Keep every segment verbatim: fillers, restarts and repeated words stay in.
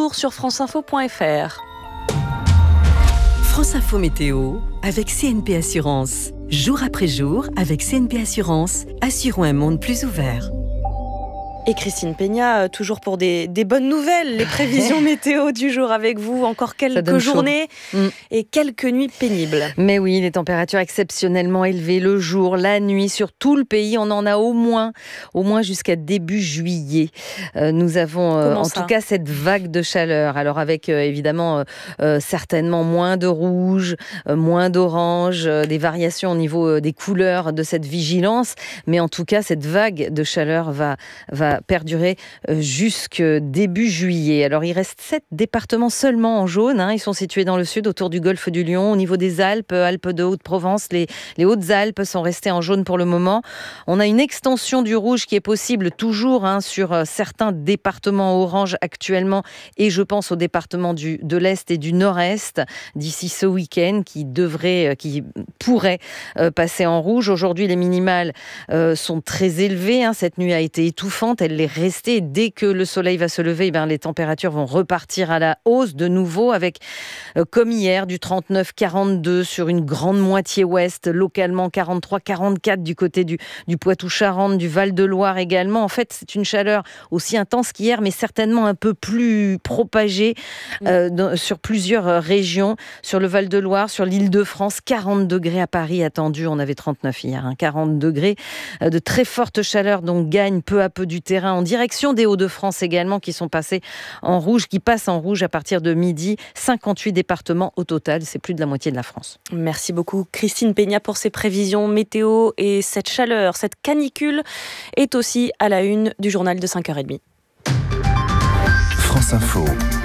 jour sur franceinfo point f r. France Info Météo avec C N P Assurance. Jour après jour, avec C N P Assurance, assurons un monde plus ouvert. Et Christine Peña, toujours pour des, des bonnes nouvelles, les prévisions météo du jour avec vous, encore quelques journées mmh. et quelques nuits pénibles. Mais oui, les températures exceptionnellement élevées le jour, la nuit, sur tout le pays, on en a au moins, au moins jusqu'à début juillet. Euh, nous avons euh, en ça tout cas cette vague de chaleur, alors avec euh, évidemment euh, certainement moins de rouge, euh, moins d'orange, euh, des variations au niveau euh, des couleurs de cette vigilance, mais en tout cas cette vague de chaleur va, va perdurer jusque début juillet. Alors il reste sept départements seulement en jaune, hein. Ils sont situés dans le sud, autour du golfe du Lion, au niveau des Alpes, Alpes de Haute-Provence, les, les Hautes-Alpes sont restés en jaune pour le moment. On a une extension du rouge qui est possible toujours hein, sur certains départements orange actuellement, et je pense aux départements du, de l'Est et du Nord-Est d'ici ce week-end qui devraient, qui pourraient euh, passer en rouge. Aujourd'hui, les minimales euh, sont très élevées, hein. Cette nuit a été étouffante, elle est restée. Dès que le soleil va se lever, eh bien, les températures vont repartir à la hausse de nouveau avec, euh, comme hier, du trente-neuf quarante-deux sur une grande moitié ouest, localement quarante-trois quarante-quatre du côté du, du Poitou-Charentes, du Val-de-Loire également. En fait, c'est une chaleur aussi intense qu'hier, mais certainement un peu plus propagée euh, dans, sur plusieurs régions, sur le Val-de-Loire, sur l'Île-de-France, quarante degrés à Paris attendus. On avait trente-neuf hier, hein, quarante degrés. Euh, de très fortes chaleurs donc gagnent peu à peu du terrain en direction des Hauts-de-France également, qui sont passés en rouge, qui passent en rouge à partir de midi. cinquante-huit départements au total, c'est plus de la moitié de la France. Merci beaucoup Christine Peña pour ces prévisions météo, et cette chaleur, cette canicule est aussi à la une du journal de cinq heures trente. France Info.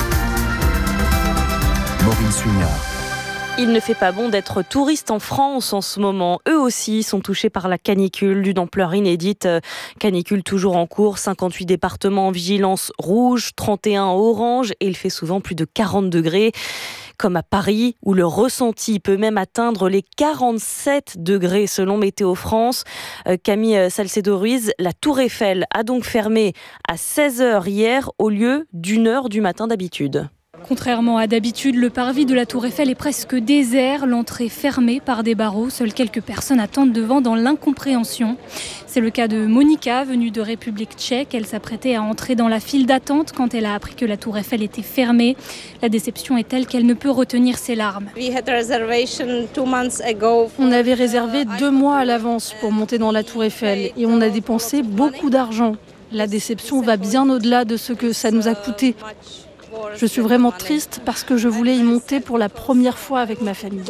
Maureen Suignard. Il ne fait pas bon d'être touriste en France en ce moment. Eux aussi sont touchés par la canicule d'une ampleur inédite. Canicule toujours en cours, cinquante-huit départements en vigilance rouge, trente et un orange, et il fait souvent plus de quarante degrés. Comme à Paris, où le ressenti peut même atteindre les quarante-sept degrés selon Météo France. Euh, Camille Salcedo-Ruiz, la Tour Eiffel a donc fermé à seize heures hier au lieu d'une heure du matin d'habitude. Contrairement à d'habitude, le parvis de la Tour Eiffel est presque désert, l'entrée fermée par des barreaux. Seules quelques personnes attendent devant dans l'incompréhension. C'est le cas de Monika, venue de République tchèque. Elle s'apprêtait à entrer dans la file d'attente quand elle a appris que la Tour Eiffel était fermée. La déception est telle qu'elle ne peut retenir ses larmes. On avait réservé deux mois à l'avance pour monter dans la Tour Eiffel et on a dépensé beaucoup d'argent. La déception va bien au-delà de ce que ça nous a coûté. Je suis vraiment triste parce que je voulais y monter pour la première fois avec ma famille.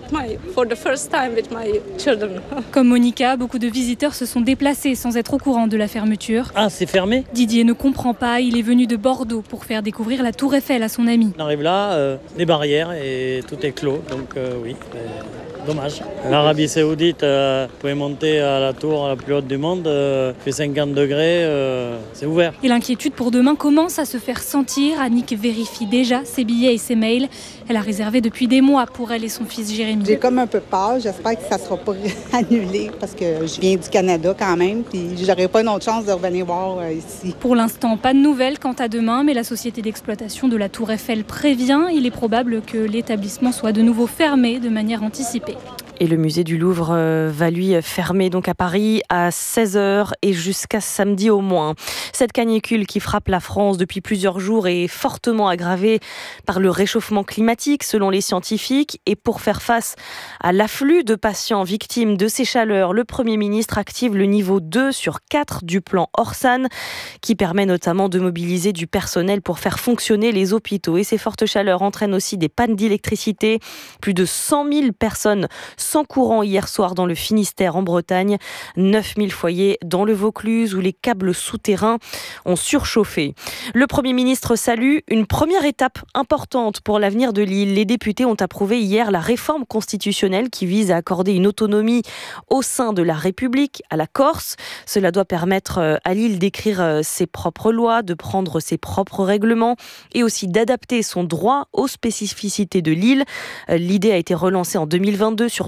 Comme Monika, beaucoup de visiteurs se sont déplacés sans être au courant de la fermeture. Ah, c'est fermé ? Didier ne comprend pas, il est venu de Bordeaux pour faire découvrir la Tour Eiffel à son ami. On arrive là, euh, les barrières et tout est clos, donc euh, oui. Euh... Dommage. L'Arabie Saoudite, euh, vous pouvez monter à la tour la plus haute du monde, euh, fait cinquante degrés, euh, c'est ouvert. Et l'inquiétude pour demain commence à se faire sentir. Annick vérifie déjà ses billets et ses mails. Elle a réservé depuis des mois pour elle et son fils Jérémy. J'ai comme un peu peur, j'espère que ça ne sera pas annulé parce que je viens du Canada quand même, puis j'aurai pas une autre chance de revenir voir euh, ici. Pour l'instant, pas de nouvelles quant à demain, mais la société d'exploitation de la Tour Eiffel prévient. Il est probable que l'établissement soit de nouveau fermé de manière anticipée. Et le musée du Louvre euh, va lui fermer donc à Paris à seize heures et jusqu'à samedi au moins. Cette canicule qui frappe la France depuis plusieurs jours est fortement aggravée par le réchauffement climatique selon les scientifiques. Et pour faire face à l'afflux de patients victimes de ces chaleurs, le Premier ministre active le niveau deux sur quatre du plan Orsan qui permet notamment de mobiliser du personnel pour faire fonctionner les hôpitaux. Et ces fortes chaleurs entraînent aussi des pannes d'électricité. Plus de cent mille personnes sans courant hier soir dans le Finistère en Bretagne, neuf mille foyers dans le Vaucluse où les câbles souterrains ont surchauffé. Le Premier ministre salue une première étape importante pour l'avenir de l'île. Les députés ont approuvé hier la réforme constitutionnelle qui vise à accorder une autonomie au sein de la République à la Corse. Cela doit permettre à l'île d'écrire ses propres lois, de prendre ses propres règlements et aussi d'adapter son droit aux spécificités de l'île. L'idée a été relancée en deux mille vingt-deux sur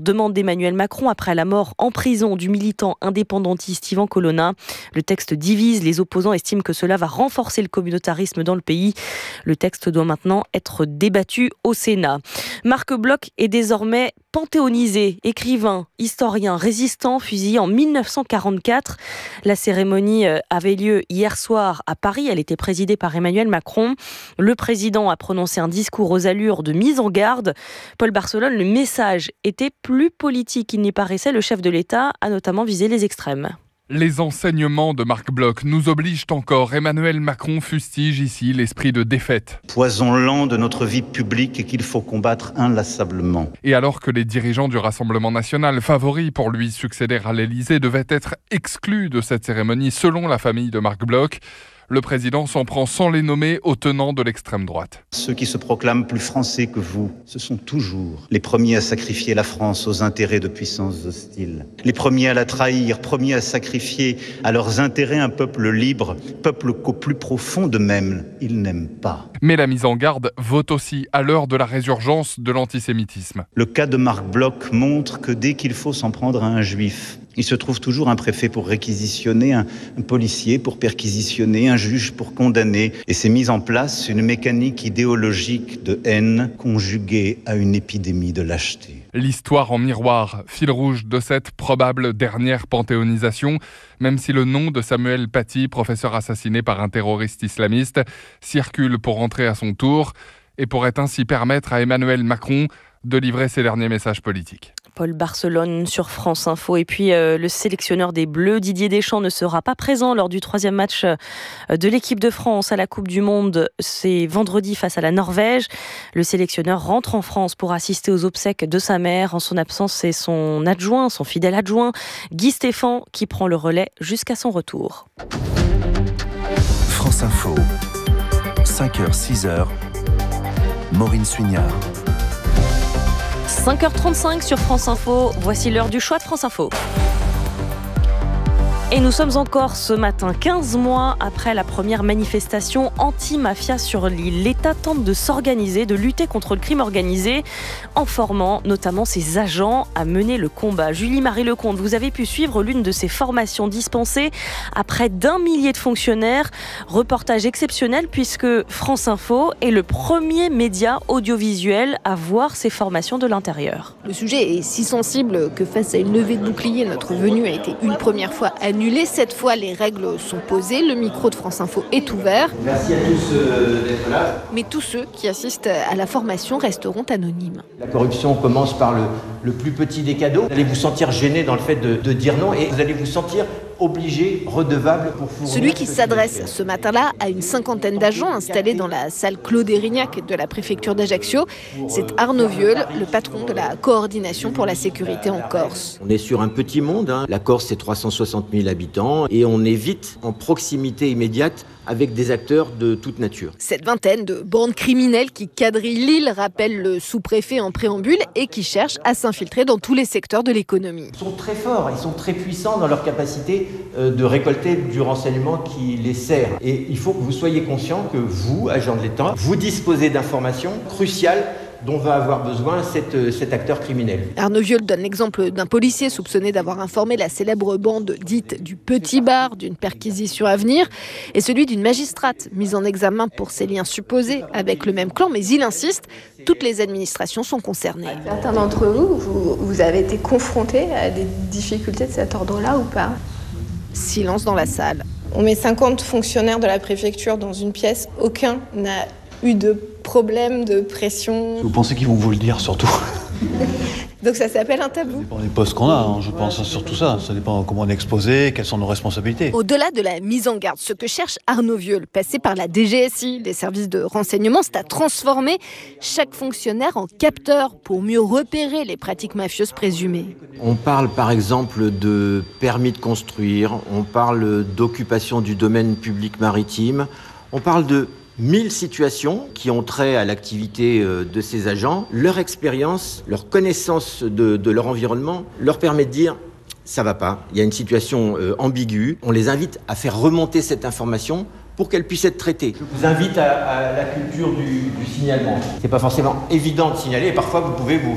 demande d'Emmanuel Macron après la mort en prison du militant indépendantiste Yvan Colonna. Le texte divise, les opposants estiment que cela va renforcer le communautarisme dans le pays. Le texte doit maintenant être débattu au Sénat. Marc Bloch est désormais panthéonisé, écrivain, historien, résistant, fusillé en mille neuf cent quarante-quatre. La cérémonie avait lieu hier soir à Paris. Elle était présidée par Emmanuel Macron. Le président a prononcé un discours aux allures de mise en garde. Paul Barcelone, le message était plus politique qu'il n'y paraissait. Le chef de l'État a notamment visé les extrêmes. Les enseignements de Marc Bloch nous obligent encore. Emmanuel Macron fustige ici l'esprit de défaite. Poison lent de notre vie publique et qu'il faut combattre inlassablement. Et alors que les dirigeants du Rassemblement national, favoris pour lui succéder à l'Élysée, devaient être exclus de cette cérémonie selon la famille de Marc Bloch, le président s'en prend sans les nommer aux tenants de l'extrême droite. Ceux qui se proclament plus français que vous, ce sont toujours les premiers à sacrifier la France aux intérêts de puissances hostiles. Les premiers à la trahir, premiers à sacrifier à leurs intérêts un peuple libre, peuple qu'au plus profond d'eux-mêmes, ils n'aiment pas. Mais la mise en garde vaut aussi à l'heure de la résurgence de l'antisémitisme. Le cas de Marc Bloch montre que dès qu'il faut s'en prendre à un juif, il se trouve toujours un préfet pour réquisitionner, un, un policier pour perquisitionner, un juge pour condamner. Et c'est mis en place une mécanique idéologique de haine conjuguée à une épidémie de lâcheté. L'histoire en miroir, fil rouge de cette probable dernière panthéonisation, même si le nom de Samuel Paty, professeur assassiné par un terroriste islamiste, circule pour rentrer à son tour et pourrait ainsi permettre à Emmanuel Macron de livrer ses derniers messages politiques. Paul Barcelone sur France Info. Et puis euh, le sélectionneur des Bleus, Didier Deschamps, ne sera pas présent lors du troisième match de l'équipe de France à la Coupe du Monde. C'est vendredi face à la Norvège. Le sélectionneur rentre en France pour assister aux obsèques de sa mère. En son absence, c'est son adjoint, son fidèle adjoint, Guy Stéphane, qui prend le relais jusqu'à son retour. France Info, cinq heures six heures, Maureen Suignard. cinq heures trente-cinq sur France Info, voici l'heure du choix de France Info. Et nous sommes encore ce matin, quinze mois après la première manifestation anti-mafia sur l'île. L'État tente de s'organiser, de lutter contre le crime organisé, en formant notamment ses agents à mener le combat. Julie-Marie Lecomte, vous avez pu suivre l'une de ces formations dispensées à près d'un millier de fonctionnaires. Reportage exceptionnel puisque France Info est le premier média audiovisuel à voir ces formations de l'intérieur. Le sujet est si sensible que face à une levée de bouclier, notre venue a été une première fois annulée. Cette fois, les règles sont posées. Le micro de France Info est ouvert. Merci à tous euh, d'être là. Mais tous ceux qui assistent à la formation resteront anonymes. La corruption commence par le, le plus petit des cadeaux. Vous allez vous sentir gêné dans le fait de, de dire non et vous allez vous sentir obligé, redevable pour fournir. Celui qui s'adresse ce matin-là à une cinquantaine d'agents installés dans la salle Claude Érignac de la préfecture d'Ajaccio, c'est Arnaud Vieul, le patron de la coordination pour la sécurité en Corse. On est sur un petit monde, hein. La Corse c'est trois cent soixante mille habitants et on est vite en proximité immédiate avec des acteurs de toute nature. Cette vingtaine de bandes criminelles qui quadrillent l'île rappellent le sous-préfet en préambule et qui cherchent à s'infiltrer dans tous les secteurs de l'économie. Ils sont très forts, ils sont très puissants dans leur capacité de récolter du renseignement qui les sert. Et il faut que vous soyez conscient que vous, agents de l'État, vous disposez d'informations cruciales dont va avoir besoin cet, cet acteur criminel. Arnaud Vieul donne l'exemple d'un policier soupçonné d'avoir informé la célèbre bande dite du Petit Bar d'une perquisition à venir et celui d'une magistrate mise en examen pour ses liens supposés avec le même clan. Mais il insiste, toutes les administrations sont concernées. Certains d'entre vous, vous, vous avez été confrontés à des difficultés de cet ordre-là ou pas ? Silence dans la salle. On met cinquante fonctionnaires de la préfecture dans une pièce, aucun n'a eu de problème, de pression. Vous pensez qu'ils vont vous le dire surtout ? Donc ça s'appelle un tabou. Ça dépend des postes qu'on a, hein, je pense surtout ça. Ça dépend comment on est exposé, quelles sont nos responsabilités. Au-delà de la mise en garde, ce que cherche Arnaud Vieul, passé par la D G S I, les services de renseignement, c'est à transformer chaque fonctionnaire en capteur pour mieux repérer les pratiques mafieuses présumées. On parle par exemple de permis de construire, on parle d'occupation du domaine public maritime, on parle de mille situations qui ont trait à l'activité de ces agents. Leur expérience, leur connaissance de, de leur environnement leur permet de dire « ça va pas, il y a une situation euh, ambiguë ». On les invite à faire remonter cette information pour qu'elle puisse être traitée. Je vous invite à, à la culture du, du signalement. C'est pas forcément évident de signaler et parfois vous pouvez vous,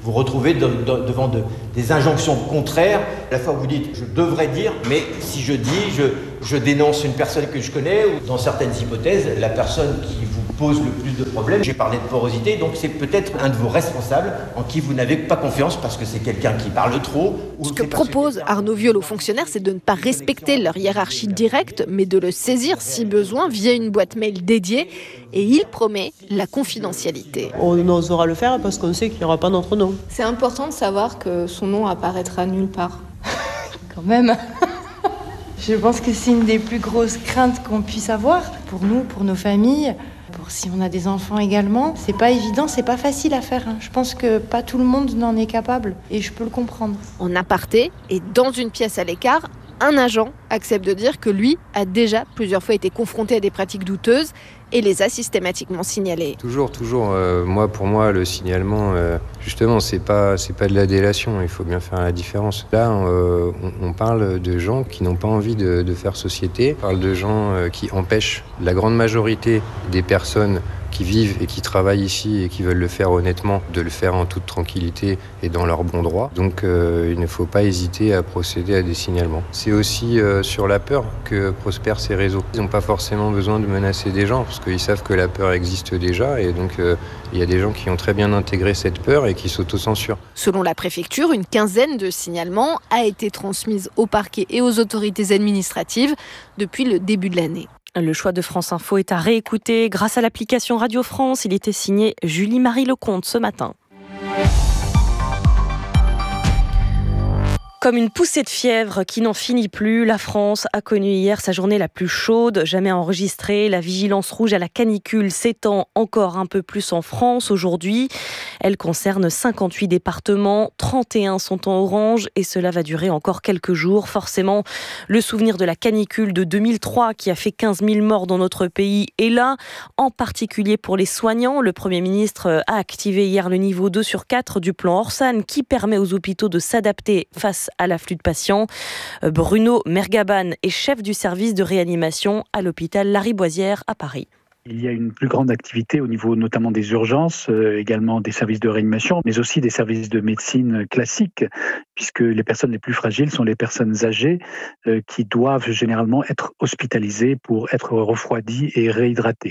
vous retrouvez de, de, devant de, des injonctions contraires. À la fois vous dites, je devrais dire, mais si je dis, je, je dénonce une personne que je connais, ou dans certaines hypothèses, la personne qui vous pose le plus de problèmes. J'ai parlé de porosité, donc c'est peut-être un de vos responsables en qui vous n'avez pas confiance parce que c'est quelqu'un qui parle trop. Ou Ce que propose Arnaud Viol aux fonctionnaires, c'est de ne pas respecter leur hiérarchie directe, mais de le saisir si besoin via une boîte mail dédiée. Et il promet la confidentialité. On osera le faire parce qu'on sait qu'il n'y aura pas notre nom. C'est important de savoir que son nom apparaîtra nulle part. Quand même. Je pense que c'est une des plus grosses craintes qu'on puisse avoir pour nous, pour nos familles. Pour si on a des enfants également, c'est pas évident, c'est pas facile à faire. Hein. Je pense que pas tout le monde n'en est capable et je peux le comprendre. En aparté et dans une pièce à l'écart, un agent accepte de dire que lui a déjà plusieurs fois été confronté à des pratiques douteuses et les a systématiquement signalées. Toujours, toujours. Euh, moi, pour moi, le signalement, euh, justement, c'est pas, c'est pas de la délation. Il faut bien faire la différence. Là, euh, on, on parle de gens qui n'ont pas envie de, de faire société. On parle de gens euh, qui empêchent la grande majorité des personnes qui vivent et qui travaillent ici et qui veulent le faire honnêtement, de le faire en toute tranquillité et dans leur bon droit. Donc euh, il ne faut pas hésiter à procéder à des signalements. C'est aussi euh, sur la peur que prospèrent ces réseaux. Ils n'ont pas forcément besoin de menacer des gens parce qu'ils savent que la peur existe déjà et donc euh, il y a des gens qui ont très bien intégré cette peur et qui s'autocensurent. Selon la préfecture, une quinzaine de signalements a été transmise au parquet et aux autorités administratives depuis le début de l'année. Le choix de France Info est à réécouter grâce à l'application Radio France. Il était signé Julie-Marie Lecomte ce matin. Comme une poussée de fièvre qui n'en finit plus, la France a connu hier sa journée la plus chaude jamais enregistrée. La vigilance rouge à la canicule s'étend encore un peu plus en France aujourd'hui. Elle concerne cinquante-huit départements, trente et un sont en orange et cela va durer encore quelques jours. Forcément, le souvenir de la canicule de deux mille trois qui a fait quinze mille morts dans notre pays est là, en particulier pour les soignants. Le Premier ministre a activé hier le niveau deux sur quatre du plan Orsan qui permet aux hôpitaux de s'adapter face à l'afflux de patients. Bruno Mergaban est chef du service de réanimation à l'hôpital Lariboisière à Paris. Il y a une plus grande activité au niveau notamment des urgences, euh, également des services de réanimation, mais aussi des services de médecine classiques, puisque les personnes les plus fragiles sont les personnes âgées euh, qui doivent généralement être hospitalisées pour être refroidies et réhydratées.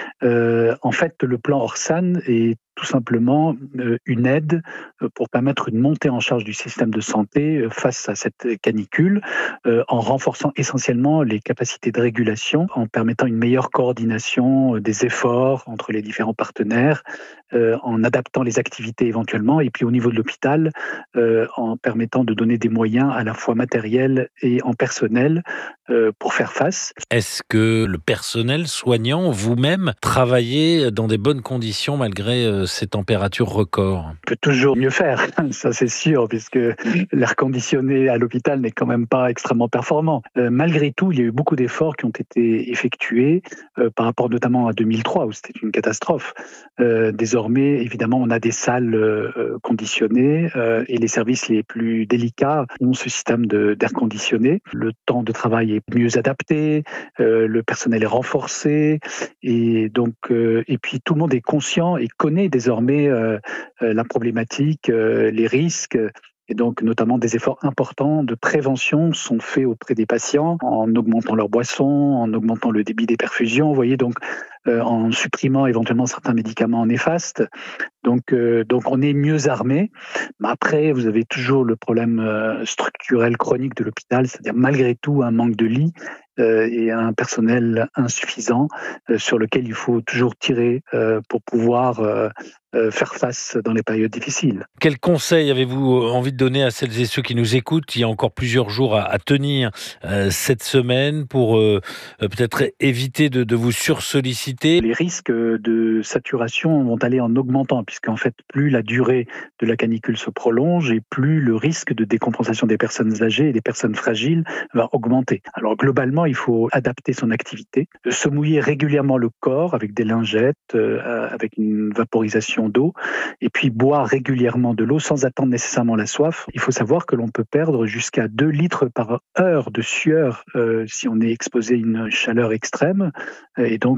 Euh, en fait, le plan Orsan est tout simplement euh, une aide pour permettre une montée en charge du système de santé euh, face à cette canicule, euh, en renforçant essentiellement les capacités de régulation, en permettant une meilleure coordination euh, des efforts entre les différents partenaires, euh, en adaptant les activités éventuellement, et puis au niveau de l'hôpital, euh, en permettant de donner des moyens à la fois matériels et en personnel euh, pour faire face. Est-ce que le personnel soignant, vous-même, travaillez dans des bonnes conditions malgré euh, ces températures records? On peut toujours mieux faire, ça c'est sûr, puisque l'air conditionné à l'hôpital n'est quand même pas extrêmement performant. Euh, malgré tout, il y a eu beaucoup d'efforts qui ont été effectués euh, par rapport notamment à deux mille trois où c'était une catastrophe. Euh, désormais, évidemment, on a des salles euh, conditionnées euh, et les services les plus délicats ont ce système de, d'air conditionné. Le temps de travail est mieux adapté, euh, le personnel est renforcé et donc euh, et puis tout le monde est conscient et connaît désormais euh, euh, la problématique, euh, les risques. Et donc, notamment, des efforts importants de prévention sont faits auprès des patients en augmentant leur boisson, en augmentant le débit des perfusions, vous voyez, donc euh, en supprimant éventuellement certains médicaments néfastes. Donc, euh, donc, on est mieux armé. Mais après, vous avez toujours le problème euh, structurel chronique de l'hôpital, c'est-à-dire malgré tout un manque de lits euh, et un personnel insuffisant euh, sur lequel il faut toujours tirer euh, pour pouvoir euh, euh, faire face dans les périodes difficiles. Quel conseil avez-vous envie de donner à celles et ceux qui nous écoutent? Il y a encore plusieurs jours à, à tenir euh, cette semaine pour euh, peut-être éviter de, de vous sursolliciter. Les risques de saturation vont aller en augmentant, puisqu'en fait, plus la durée de la canicule se prolonge et plus le risque de décompensation des personnes âgées et des personnes fragiles va augmenter. Alors globalement, il faut adapter son activité, se mouiller régulièrement le corps avec des lingettes, euh, avec une vaporisation d'eau, et puis boire régulièrement de l'eau sans attendre nécessairement la soif. Il faut savoir que l'on peut perdre jusqu'à deux litres par heure de sueur euh, si on est exposé à une chaleur extrême. Et donc, vous voyez, on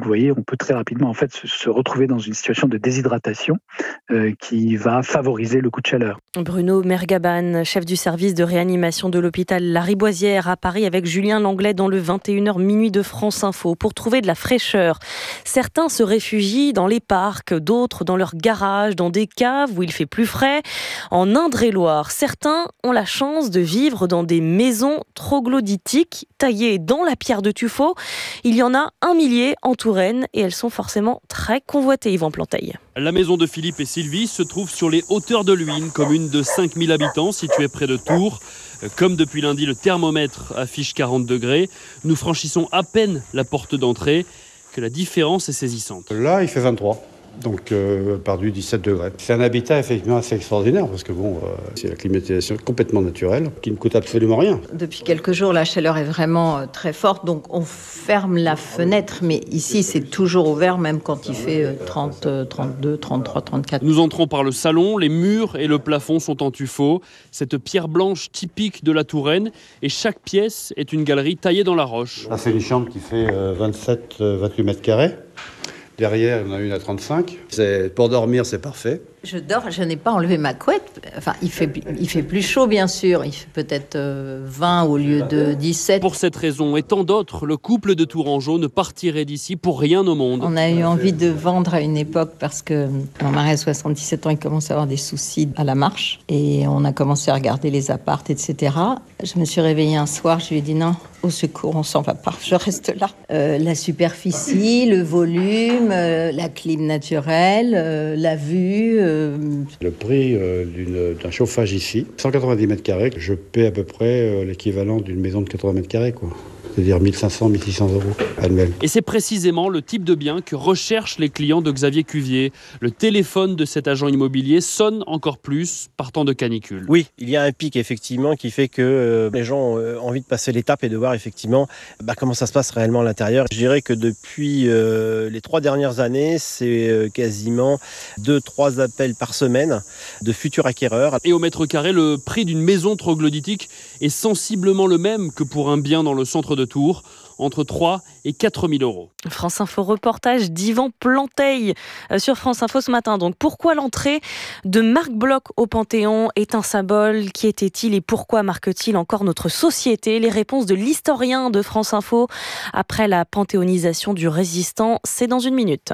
peut très rapidement en fait se, se retrouver dans une situation de déshydratation euh, qui va favoriser le coup de chaleur. Bruno Mergaban, chef du service de réanimation de l'hôpital Lariboisière à Paris, avec Julien Langlais dans le vingt et une heures minuit de France Info. Pour trouver de la fraîcheur, certains se réfugient dans les parcs, d'autres dans leurs garages, dans des caves où il fait plus frais. En Indre-et-Loire, certains ont la chance de vivre dans des maisons troglodytiques taillées dans la pierre de tuffeau. Il y en a un millier en Touraine et elles sont forcément très convoitées, Yvan Planteil. La maison de Philippe et Sylvie se trouve sur les hauteurs de Luynes, commune de cinq mille habitants située près de Tours. Comme depuis lundi, le thermomètre affiche quarante degrés. Nous franchissons à peine la porte d'entrée, que la différence est saisissante. Là, il fait vingt-trois. Donc, euh, perdu dix-sept degrés. C'est un habitat effectivement assez extraordinaire parce que bon, euh, c'est la climatisation complètement naturelle qui ne coûte absolument rien. Depuis quelques jours, la chaleur est vraiment euh, très forte, donc on ferme la fenêtre, mais ici c'est toujours ouvert, même quand il fait euh, trente, trente-deux, trente-trois, trente-quatre. Nous entrons par le salon, les murs et le plafond sont en tuffeau. Cette pierre blanche typique de la Touraine, et chaque pièce est une galerie taillée dans la roche. Là, c'est une chambre qui fait euh, vingt-sept à vingt-huit mètres carrés. Derrière, il y en a une à trente-cinq. C'est, pour dormir, c'est parfait. Je dors, je n'ai pas enlevé ma couette. Enfin, il fait, il fait plus chaud, bien sûr. Il fait peut-être euh, vingt au lieu de dix-sept. Pour cette raison et tant d'autres, le couple de Tourangeau ne partirait d'ici pour rien au monde. On a eu envie de vendre à une époque parce que mon mari a soixante-dix-sept ans, il commence à avoir des soucis à la marche. Et on a commencé à regarder les appartes, et cetera. Je me suis réveillée un soir, je lui ai dit non, au secours, on s'en va pas, je reste là. Euh, la superficie, le volume, euh, la clim naturelle, euh, la vue... Euh, Le prix euh, d'une, d'un chauffage ici, cent quatre-vingt-dix mètres carrés, je paie à peu près euh, l'équivalent d'une maison de quatre-vingts mètres carrés, quoi. C'est-à-dire mille cinq cents à mille six cents euros annuels. Et c'est précisément le type de bien que recherchent les clients de Xavier Cuvier. Le téléphone de cet agent immobilier sonne encore plus par temps de canicule. Oui, il y a un pic effectivement qui fait que euh, les gens ont euh, envie de passer l'étape et de voir effectivement bah, comment ça se passe réellement à l'intérieur. Je dirais que depuis euh, les trois dernières années, c'est euh, quasiment deux trois appels par semaine de futurs acquéreurs. Et au mètre carré, le prix d'une maison troglodytique est sensiblement le même que pour un bien dans le centre de Tours, entre trois et quatre mille euros. France Info reportage d'Yvan Planteil sur France Info ce matin. Donc, pourquoi l'entrée de Marc Bloch au Panthéon est un symbole? Qui était-il et pourquoi marque-t-il encore notre société? Les réponses de l'historien de France Info après la panthéonisation du résistant, c'est dans une minute.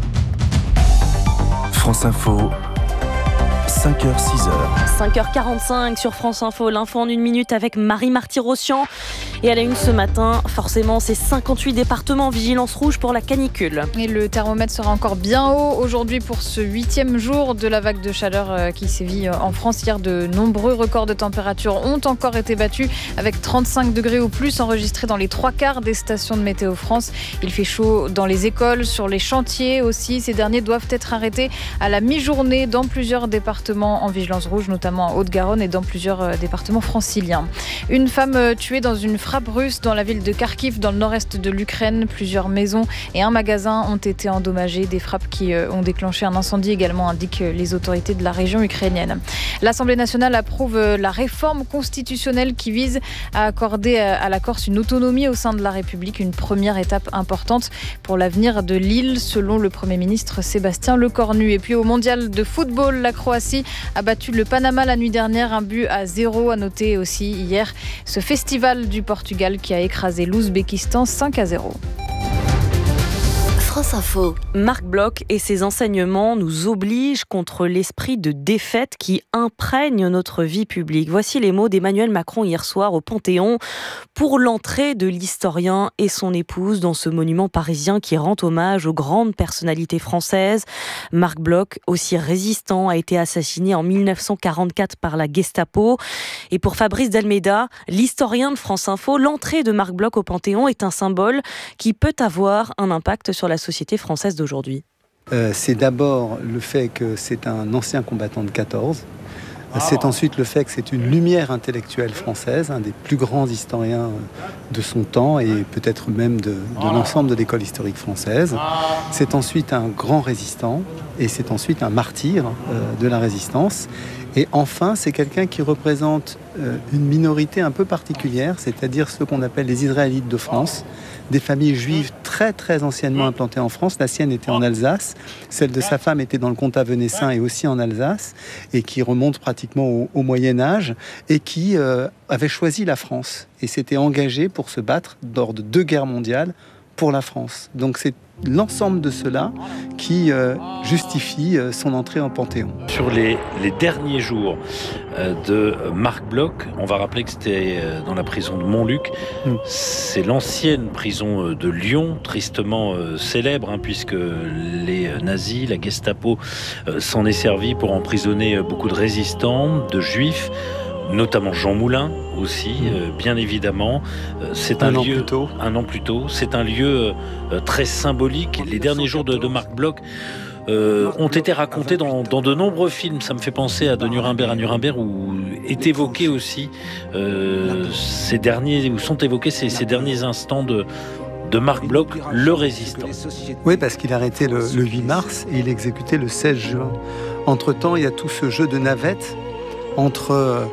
France Info. cinq heures, six heures. cinq heures quarante-cinq sur France Info, l'info en une minute avec Marie Marty-Rossian. Et à la une ce matin, forcément, c'est cinquante-huit départements en vigilance rouge pour la canicule. Et le thermomètre sera encore bien haut aujourd'hui pour ce huitième jour de la vague de chaleur qui sévit en France. Hier, de nombreux records de température ont encore été battus avec trente-cinq degrés ou plus enregistrés dans les trois quarts des stations de Météo France. Il fait chaud dans les écoles, sur les chantiers aussi. Ces derniers doivent être arrêtés à la mi-journée dans plusieurs départements en vigilance rouge, notamment en Haute-Garonne et dans plusieurs départements franciliens. Une femme tuée dans une frappe russe dans la ville de Kharkiv, dans le nord-est de l'Ukraine. Plusieurs maisons et un magasin ont été endommagés. Des frappes qui ont déclenché un incendie également, indiquent les autorités de la région ukrainienne. L'Assemblée nationale approuve la réforme constitutionnelle qui vise à accorder à la Corse une autonomie au sein de la République. Une première étape importante pour l'avenir de l'île, selon le Premier ministre Sébastien Lecornu. Et puis au mondial de football, la Croatie a battu le Panama la nuit dernière, un but à zéro. À noter aussi hier ce festival du Portugal qui a écrasé l'Ouzbékistan cinq à zéro. France Info. Marc Bloch et ses enseignements nous obligent contre l'esprit de défaite qui imprègne notre vie publique. Voici les mots d'Emmanuel Macron hier soir au Panthéon pour l'entrée de l'historien et son épouse dans ce monument parisien qui rend hommage aux grandes personnalités françaises. Marc Bloch, aussi résistant, a été assassiné en mille neuf cent quarante-quatre par la Gestapo. Et pour Fabrice Dalméda, l'historien de France Info, l'entrée de Marc Bloch au Panthéon est un symbole qui peut avoir un impact sur la société française d'aujourd'hui. Euh, c'est d'abord le fait que c'est un ancien combattant de quatorze. C'est ensuite le fait que c'est une lumière intellectuelle française, un des plus grands historiens de son temps et peut-être même de, de l'ensemble de l'école historique française. C'est ensuite un grand résistant et c'est ensuite un martyr euh, de la résistance. Et enfin, c'est quelqu'un qui représente euh, une minorité un peu particulière, c'est-à-dire ceux qu'on appelle les Israélites de France, des familles juives très très anciennement implantées en France. La sienne était en Alsace, celle de sa femme était dans le comtat venessin et aussi en Alsace, et qui remonte pratiquement au, au Moyen-Âge, et qui euh, avait choisi la France et s'était engagé pour se battre lors de deux guerres mondiales pour la France. Donc c'est l'ensemble de cela qui euh, justifie euh, son entrée en Panthéon. Sur les, les derniers jours euh, de Marc Bloch, on va rappeler que c'était euh, dans la prison de Montluc. Mm. C'est l'ancienne prison euh, de Lyon, tristement euh, célèbre, hein, puisque les euh, nazis, la Gestapo, euh, s'en est servi pour emprisonner euh, beaucoup de résistants, de juifs, notamment Jean Moulin aussi, euh, bien évidemment. Euh, c'est un, un lieu, an plus tôt. Un an plus tôt. C'est un lieu euh, très symbolique. Les derniers jours de, de Marc Bloch euh, ont été racontés dans, dans de nombreux films. Ça me fait penser à De Nuremberg à Nuremberg, où est évoqué aussi euh, ces derniers, où sont évoqués ces, ces derniers instants de de Marc Bloch, le résistant. Oui, parce qu'il a arrêté le, le huit mars et il exécuté le seize juin. Entre-temps, il y a tout ce jeu de navette entre euh,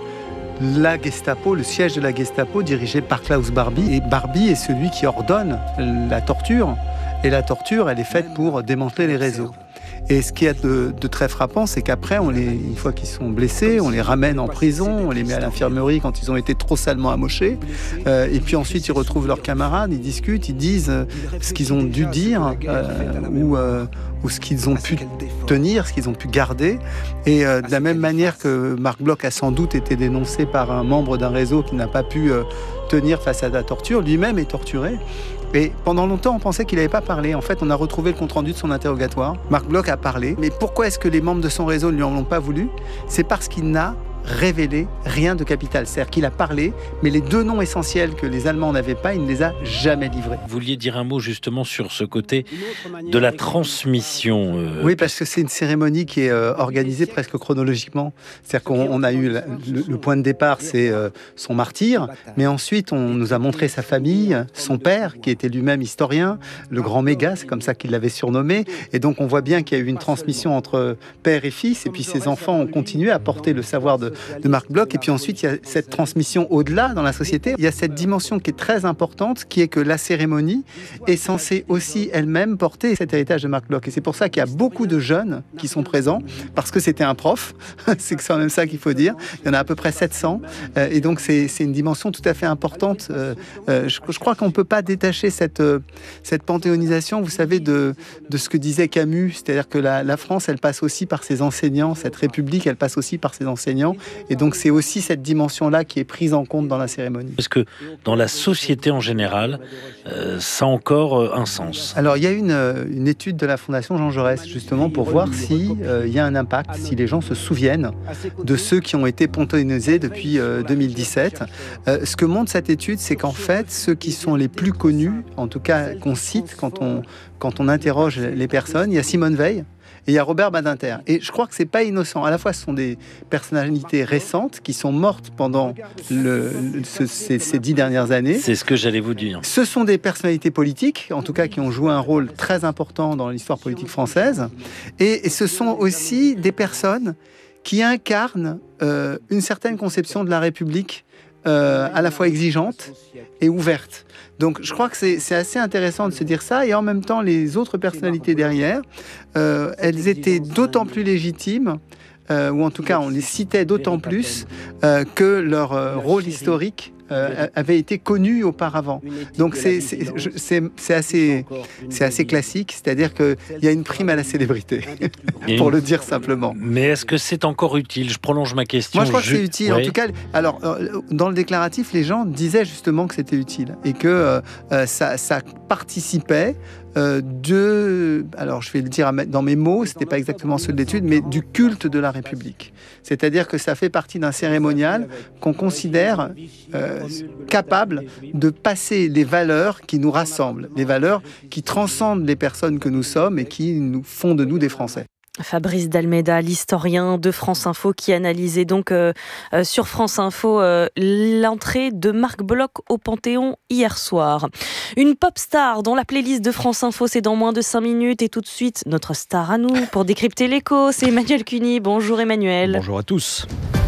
la Gestapo, le siège de la Gestapo dirigé par Klaus Barbie. Et Barbie est celui qui ordonne la torture. Et la torture, elle est faite pour démanteler les réseaux. Et ce qui est de, de très frappant, c'est qu'après, on les, une fois qu'ils sont blessés, on les ramène en prison, on les met à l'infirmerie quand ils ont été trop salement amochés. Euh, et puis ensuite, ils retrouvent leurs camarades, ils discutent, ils disent euh, ce qu'ils ont dû dire euh, ou, euh, ou ce qu'ils ont pu tenir, ce qu'ils ont pu garder. Et euh, de la même manière que Marc Bloch a sans doute été dénoncé par un membre d'un réseau qui n'a pas pu euh, tenir face à la torture, lui-même est torturé. Et pendant longtemps, on pensait qu'il n'avait pas parlé. En fait, on a retrouvé le compte-rendu de son interrogatoire. Marc Bloch a parlé. Mais pourquoi est-ce que les membres de son réseau ne lui en ont pas voulu ? C'est parce qu'il n'a révélé rien de capital. C'est-à-dire qu'il a parlé, mais les deux noms essentiels que les Allemands n'avaient pas, il ne les a jamais livrés. Vous vouliez dire un mot justement sur ce côté de la transmission euh... Oui, parce que c'est une cérémonie qui est euh, organisée presque chronologiquement. C'est-à-dire qu'on on a eu la, le, le point de départ, c'est euh, son martyr, mais ensuite on nous a montré sa famille, son père, qui était lui-même historien, le grand méga, c'est comme ça qu'il l'avait surnommé, et donc on voit bien qu'il y a eu une transmission entre père et fils, et puis ses enfants ont continué à porter le savoir de de Marc Bloch, et puis ensuite il y a cette transmission au-delà dans la société. Il y a cette dimension qui est très importante, qui est que la cérémonie est censée aussi elle-même porter cet héritage de Marc Bloch, et c'est pour ça qu'il y a beaucoup de jeunes qui sont présents, parce que c'était un prof, c'est quand même ça qu'il faut dire, il y en a à peu près sept cents, euh, et donc c'est, c'est une dimension tout à fait importante. Euh, euh, je, je crois qu'on ne peut pas détacher cette, euh, cette panthéonisation, vous savez, de, de ce que disait Camus, c'est-à-dire que la, la France, elle passe aussi par ses enseignants, cette République, elle passe aussi par ses enseignants. Et donc c'est aussi cette dimension-là qui est prise en compte dans la cérémonie. Est-ce que dans la société en général, euh, ça a encore euh, un sens ? Alors il y a une, une étude de la Fondation Jean Jaurès, justement, pour voir s'il euh, y a un impact, si les gens se souviennent de ceux qui ont été panthéonisés depuis euh, deux mille dix-sept. Euh, ce que montre cette étude, c'est qu'en fait, ceux qui sont les plus connus, en tout cas qu'on cite quand on, quand on interroge les personnes, il y a Simone Veil, et il y a Robert Badinter. Et je crois que c'est pas innocent. À la fois, ce sont des personnalités récentes qui sont mortes pendant le, le, ce, ces, ces dix dernières années. C'est ce que j'allais vous dire. Ce sont des personnalités politiques, en tout cas, qui ont joué un rôle très important dans l'histoire politique française. Et, et ce sont aussi des personnes qui incarnent euh, une certaine conception de la République euh, à la fois exigeante et ouverte. Donc je crois que c'est, c'est assez intéressant de se dire ça, et en même temps les autres personnalités derrière, euh, elles étaient d'autant plus légitimes, euh, ou en tout cas on les citait d'autant plus, euh, que leur euh, rôle historique Euh, avait été connu auparavant. Donc c'est, c'est, c'est, c'est, assez, c'est assez classique, c'est-à-dire qu'il y a une prime à la célébrité, pour le dire simplement. Mais est-ce que c'est encore utile ? Je prolonge ma question. Moi je crois je... que c'est utile. Ouais. En tout cas, alors, dans le déclaratif, les gens disaient justement que c'était utile et que euh, ça, ça participait Euh, de, alors je vais le dire dans mes mots, c'était pas exactement ceux de l'étude, mais du culte de la République. C'est-à-dire que ça fait partie d'un cérémonial qu'on considère euh, capable de passer les valeurs qui nous rassemblent, les valeurs qui transcendent les personnes que nous sommes et qui nous font de nous des Français. Fabrice d'Almeida, l'historien de France Info, qui analysait donc euh, euh, sur France Info euh, l'entrée de Marc Bloch au Panthéon hier soir. Une pop star dont la playlist de France Info, c'est dans moins de cinq minutes. Et tout de suite, notre star à nous pour décrypter l'écho, c'est Emmanuel Cuny. Bonjour Emmanuel. Bonjour à tous.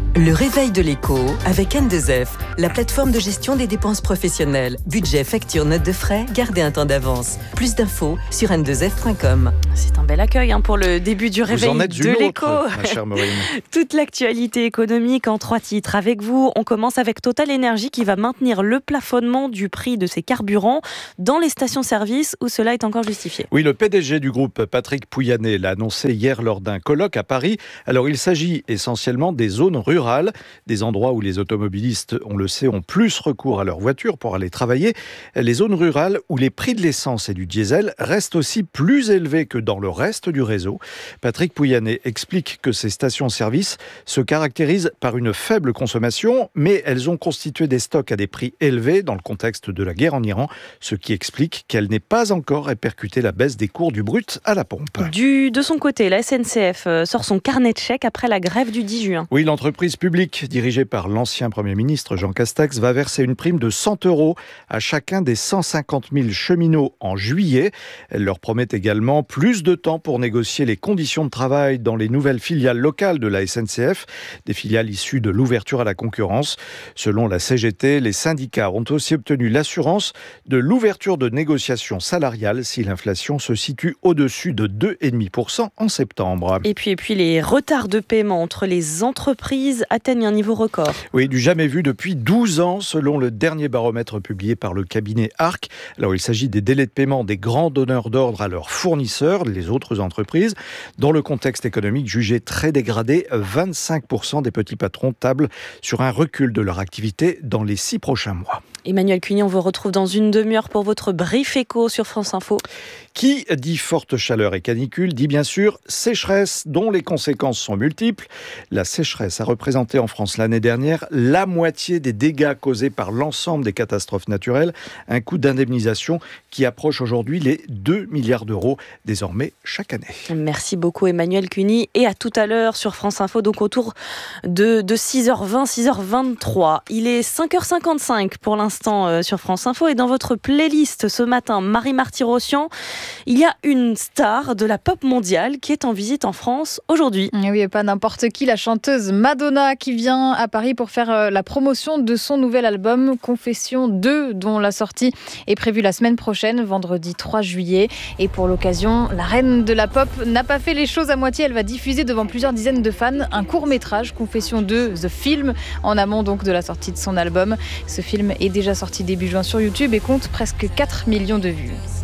Le réveil de l'écho avec N deux F, la plateforme de gestion des dépenses professionnelles. Budget, facture, note de frais, gardez un temps d'avance. Plus d'infos sur n deux f point com. C'est un bel accueil hein, pour le début du réveil vous en êtes de l'écho. Autre, ma chère Maureen. Toute l'actualité économique en trois titres. Avec vous, on commence avec Total Energy qui va maintenir le plafonnement du prix de ses carburants dans les stations-service où cela est encore justifié. Oui, le P D G du groupe, Patrick Pouyanné, l'a annoncé hier lors d'un colloque à Paris. Alors, il s'agit essentiellement des zones rurales, des endroits où les automobilistes, on le sait, ont plus recours à leur voiture pour aller travailler. Les zones rurales où les prix de l'essence et du diesel restent aussi plus élevés que dans le reste du réseau. Patrick Pouyanné explique que ces stations-service se caractérisent par une faible consommation, mais elles ont constitué des stocks à des prix élevés dans le contexte de la guerre en Iran, ce qui explique qu'elle n'est pas encore répercutée la baisse des cours du brut à la pompe. Du, de son côté, la S N C F sort son carnet de chèques après la grève du dix juin. Oui, l'entreprise publique, dirigée par l'ancien Premier ministre Jean Castex, va verser une prime de cent euros à chacun des cent cinquante mille cheminots en juillet. Elle leur promet également plus de temps pour négocier les conditions de travail dans les nouvelles filiales locales de la S N C F, des filiales issues de l'ouverture à la concurrence. Selon la C G T, les syndicats ont aussi obtenu l'assurance de l'ouverture de négociations salariales si l'inflation se situe au-dessus de deux virgule cinq pour cent en septembre. Et puis, et puis les retards de paiement entre les entreprises atteignent un niveau record. Oui, du jamais vu depuis douze ans, selon le dernier baromètre publié par le cabinet Arc. Alors, il s'agit des délais de paiement des grands donneurs d'ordre à leurs fournisseurs, les autres entreprises. Dans le contexte économique jugé très dégradé, vingt-cinq pour cent des petits patrons tablent sur un recul de leur activité dans les six prochains mois. Emmanuel Cuny, on vous retrouve dans une demi-heure pour votre brief éco sur France Info. Qui dit forte chaleur et canicule dit bien sûr sécheresse dont les conséquences sont multiples. La sécheresse a représenté en France l'année dernière la moitié des dégâts causés par l'ensemble des catastrophes naturelles. Un coût d'indemnisation qui approche aujourd'hui les deux milliards d'euros désormais chaque année. Merci beaucoup Emmanuel Cuny et à tout à l'heure sur France Info, donc autour de, de six heures vingt, six heures vingt-trois. Il est cinq heures cinquante-cinq pour l'instant sur France Info et dans votre playlist ce matin, Marie Marty-Rossian, il y a une star de la pop mondiale qui est en visite en France aujourd'hui. Oui, et pas n'importe qui, la chanteuse Madonna qui vient à Paris pour faire la promotion de son nouvel album Confession deux, dont la sortie est prévue la semaine prochaine, vendredi trois juillet. Et pour l'occasion, la reine de la pop n'a pas fait les choses à moitié. Elle va diffuser devant plusieurs dizaines de fans un court-métrage, Confession deux, The Film, en amont donc de la sortie de son album. Ce film est déjà sorti début juin sur YouTube et compte presque quatre millions de vues.